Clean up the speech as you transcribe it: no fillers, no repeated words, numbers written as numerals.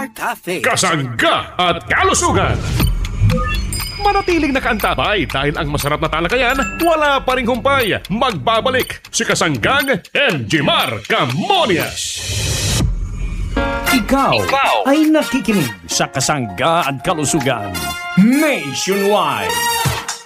Bar Cafe. Kasangga at kalusugan. Manatiling nakaantabay dahil ang masarap na talakayan wala pa ring humpay. Magbabalik si Kasanggang MG Mar Camonias. Ikaw ay nakikinig sa Kasangga at Kalusugan Nationwide.